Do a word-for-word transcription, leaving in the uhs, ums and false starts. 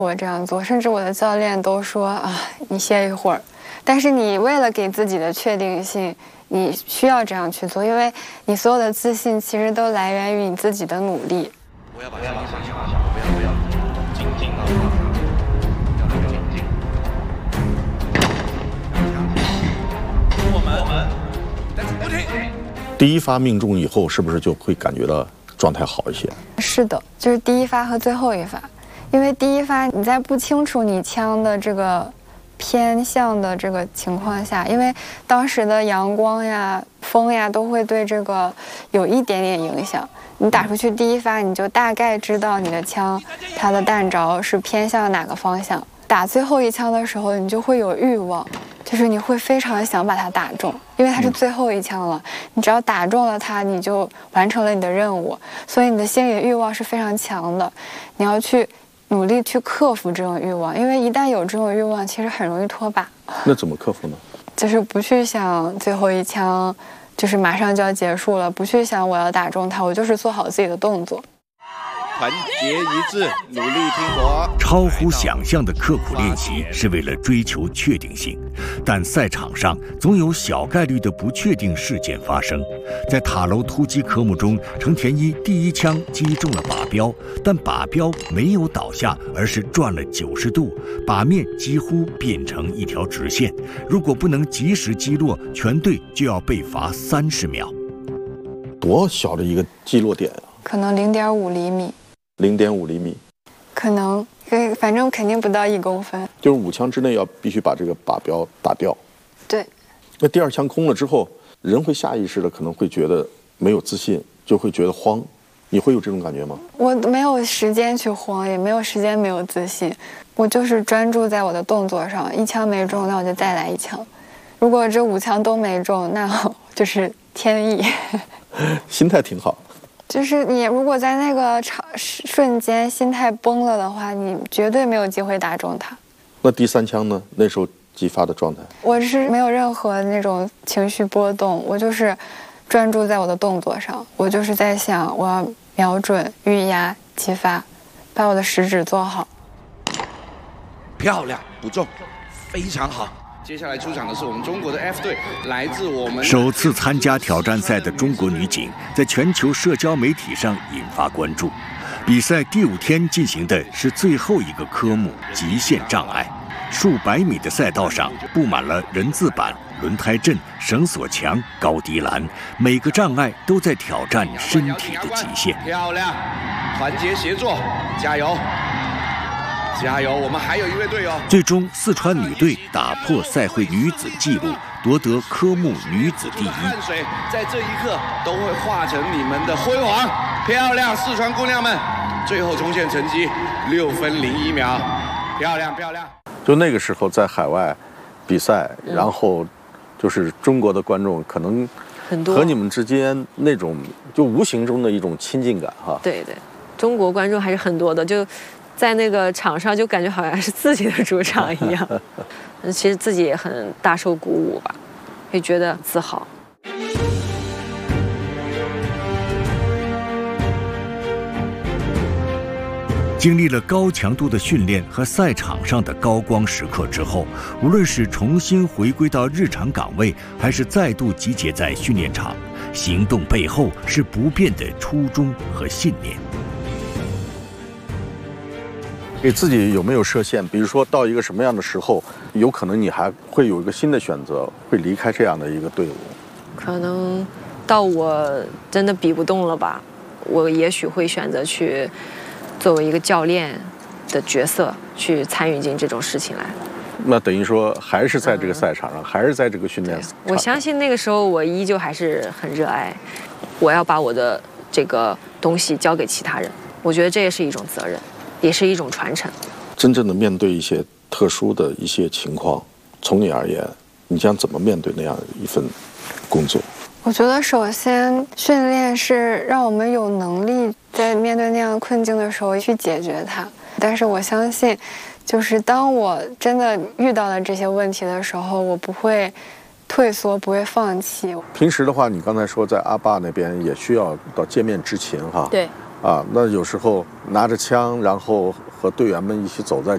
我这样做，甚至我的教练都说啊，你歇一会儿。但是你为了给自己的确定性，你需要这样去做，因为你所有的自信其实都来源于你自己的努力。 不要把枪放下，不要不要，静静啊，要静静。我们我们，但是不停。 第一发命中以后，是不是就会感觉到状态好一些？ 是的，就是第一发和最后一发，因为第一发你在不清楚你枪的这个偏向的这个情况下，因为当时的阳光呀、风呀都会对这个有一点点影响。你打出去第一发，你就大概知道你的枪它的弹着是偏向哪个方向。打最后一枪的时候，你就会有欲望，就是你会非常想把它打中，因为它是最后一枪了。你只要打中了它，你就完成了你的任务，所以你的心理欲望是非常强的。你要去努力去克服这种欲望，因为一旦有这种欲望，其实很容易脱靶。 那怎么克服呢？ 就是不去想最后一枪就是马上就要结束了，不去想我要打中它，我就是做好自己的动作。 团结一致，努力拼搏。 超乎想象的刻苦练习是为了追求确定性，但赛场上总有小概率的不确定事件发生。在塔楼突击科目中，程田一第一枪击中了靶标，但靶标没有倒下，而是转了九十度，靶面几乎变成一条直线。如果不能及时击落，全队就要被罚三十秒。 多小的一个击落点啊？ 可能零点五厘米。 零点五厘米， 可能，反正肯定不到一公分。 就是五枪之内要必须把这个靶标打掉。 对。 那第二枪空了之后，人会下意识的可能会觉得没有自信，就会觉得慌。你会有这种感觉吗？ 我没有时间去慌，也没有时间没有自信，我就是专注在我的动作上。一枪没中，那我就再来一枪。如果这五枪都没中，那就是天意。 心态挺好。 就是你如果在那个场瞬间心态崩了的话，你绝对没有机会打中它。 那第三枪呢？那时候击发的状态？ 我是没有任何那种情绪波动，我就是专注在我的动作上，我就是在想我要瞄准、预压、击发，把我的食指做好。 漂亮，不中，非常好。接下来出场的是我们中国的 F 队，来自我们首次参加挑战赛的中国女警，在全球社交媒体上引发关注。比赛第五天进行的是最后一个科目——极限障碍。数百米的赛道上布满了人字板、轮胎阵、绳索墙、高低栏，每个障碍都在挑战身体的极限。 漂亮，团结协作，加油！加油！我们还有一位队友。 最终，四川女队打破赛会女子纪录，夺得科目女子第一。 汗水在这一刻都会化成你们的辉煌。漂亮，四川姑娘们，最后冲线成绩六分零一秒，漂亮漂亮。 就那个时候在海外比赛， 嗯、 然后就是中国的观众可能很多和你们之间那种就无形中的一种亲近感哈。 对对，中国观众还是很多的，就。在那个场上就感觉好像是自己的主场一样，其实自己也很大受鼓舞吧，会觉得自豪。 经历了高强度的训练和赛场上的高光时刻之后，无论是重新回归到日常岗位，还是再度集结在训练场，行动背后是不变的初衷和信念。 给自己有没有设限？比如说到一个什么样的时候，有可能你还会有一个新的选择，会离开这样的一个队伍。 可能到我真的比不动了吧，我也许会选择去作为一个教练的角色去参与进这种事情来。 那等于说还是在这个赛场上，嗯、还是在这个训练场上。 我相信那个时候我依旧还是很热爱，我要把我的这个东西交给其他人，我觉得这也是一种责任。也是一种传承。 真正的面对一些特殊的一些情况，从你而言，你将怎么面对那样一份工作？ 我觉得首先训练是让我们有能力在面对那样困境的时候去解决它。但是我相信，就是当我真的遇到了这些问题的时候，我不会退缩，不会放弃。 平时的话，你刚才说在阿坝那边也需要到见面执勤哈。 对。 啊，那有时候拿着枪，然后和队员们一起走在